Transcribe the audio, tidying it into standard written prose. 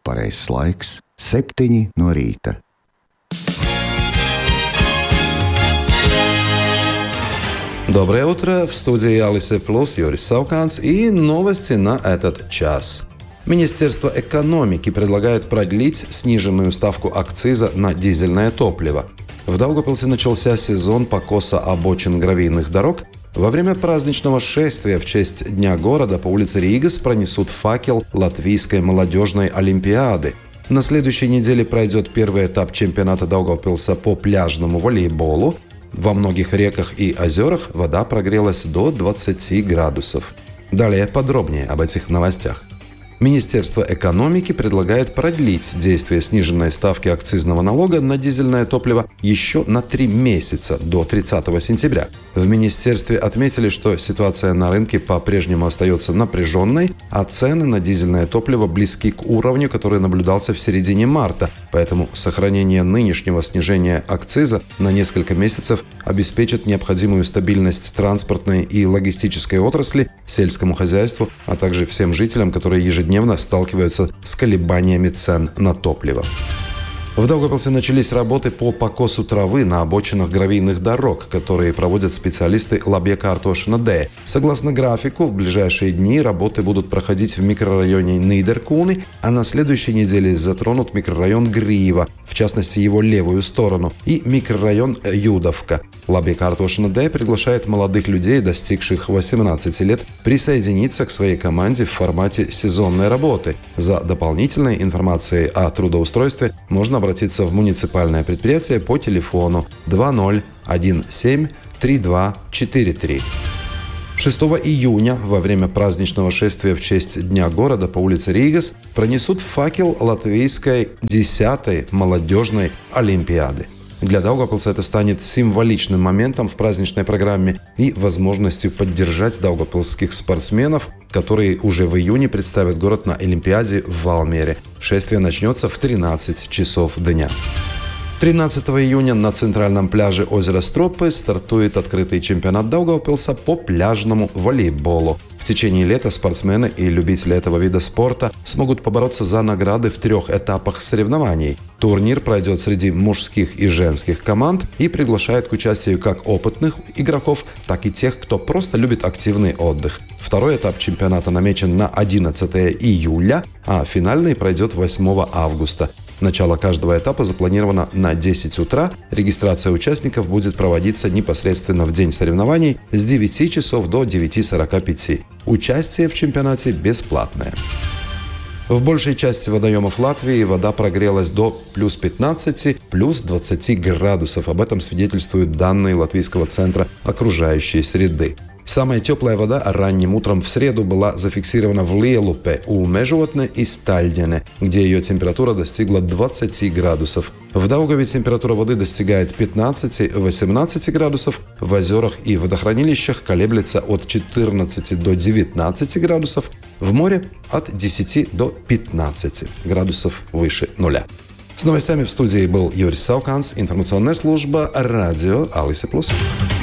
pareizais laiks - 7 no rīta. Доброе утро! В студии Алисы Плюс Юрий Сауканц и новости на этот час. Министерство экономики предлагает продлить сниженную ставку акциза на дизельное топливо. В Даугавпилсе начался сезон покоса обочин гравийных дорог. Во время праздничного шествия в честь Дня города по улице Ригас пронесут факел Латвийской молодежной олимпиады. На следующей неделе пройдет первый этап чемпионата Даугавпилса по пляжному волейболу. Во многих реках и озерах вода прогрелась до 20 градусов. Далее подробнее об этих новостях. Министерство экономики предлагает продлить действие сниженной ставки акцизного налога на дизельное топливо еще на 3 месяца, до 30 сентября. В министерстве отметили, что ситуация на рынке по-прежнему остается напряженной, а цены на дизельное топливо близки к уровню, который наблюдался в середине марта. Поэтому сохранение нынешнего снижения акциза на несколько месяцев обеспечит необходимую стабильность транспортной и логистической отрасли, сельскому хозяйству, а также всем жителям, которые ежедневно сталкиваются с колебаниями цен на топливо. В Даугавпилсе начались работы по покосу травы на обочинах гравийных дорог, которые проводят специалисты Лабека Артошина Д. Согласно графику, в ближайшие дни работы будут проходить в микрорайоне Нидеркуни, а на следующей неделе затронут микрорайон Грива, в частности его левую сторону, и микрорайон Юдовка. Лабека Артошина Д приглашает молодых людей, достигших 18 лет, присоединиться к своей команде в формате сезонной работы. За дополнительной информацией о трудоустройстве можно обратиться в муниципальное предприятие по телефону 20173243. 6 июня во время праздничного шествия в честь Дня города по улице Ригас пронесут факел Латвийской 10-й молодежной олимпиады. Для Даугавпилса это станет символичным моментом в праздничной программе и возможностью поддержать даугавпилских спортсменов, которые уже в июне представят город на Олимпиаде в Валмере. Шествие начнется в 13 часов дня. 13 июня на центральном пляже озера Стропы стартует открытый чемпионат Даугавпилса по пляжному волейболу. В течение лета спортсмены и любители этого вида спорта смогут побороться за награды в 3 этапах соревнований. Турнир пройдет среди мужских и женских команд и приглашает к участию как опытных игроков, так и тех, кто просто любит активный отдых. Второй этап чемпионата намечен на 11 июля, а финальный пройдет 8 августа. Начало каждого этапа запланировано на 10 утра. Регистрация участников будет проводиться непосредственно в день соревнований с 9 часов до 9:45. Участие в чемпионате бесплатное. В большей части водоемов Латвии вода прогрелась до плюс 15, плюс 20 градусов. Об этом свидетельствуют данные Латвийского центра окружающей среды. Самая теплая вода ранним утром в среду была зафиксирована в Lielupē, у Mežotne и Стальдене, где ее температура достигла 20 градусов. В Даугаве температура воды достигает 15-18 градусов, в озерах и водохранилищах колеблется от 14 до 19 градусов, в море от 10 до 15 градусов выше нуля. С новостями в студии был Юрий Сауканц, информационная служба радио Алисы Плюс.